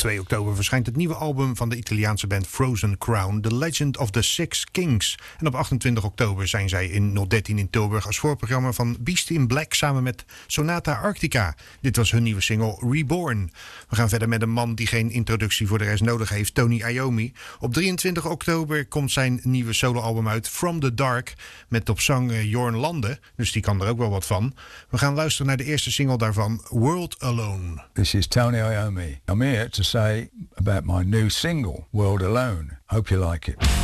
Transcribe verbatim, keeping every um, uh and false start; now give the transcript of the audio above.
twee oktober verschijnt het nieuwe album van de Italiaanse band Frozen Crown, The Legend of the Six Kings. En op achtentwintig oktober zijn zij in nul dertien in Tilburg als voorprogramma van Beast in Black samen met Sonata Arctica. Dit was hun nieuwe single Reborn. We gaan verder met een man die geen introductie voor de rest nodig heeft, Tony Iommi. Op drieëntwintig oktober komt zijn nieuwe soloalbum uit, From the Dark, met op zang uh, Jorn Lande, dus die kan er ook wel wat van. We gaan luisteren naar de eerste single daarvan, World Alone. This is Tony Iommi. I'm here to say about my new single, World Alone. Hope you like it.